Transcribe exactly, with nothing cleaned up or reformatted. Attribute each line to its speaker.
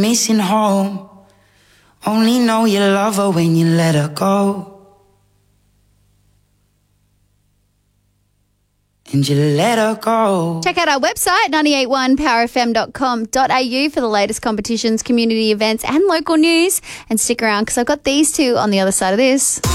Speaker 1: Missing home. Only know you love her when you let her go. And you let her go.
Speaker 2: Check out our website, nine eight one power f m dot com dot a u for the latest competitions, community events and local news. And stick around because I've got these two on the other side of this.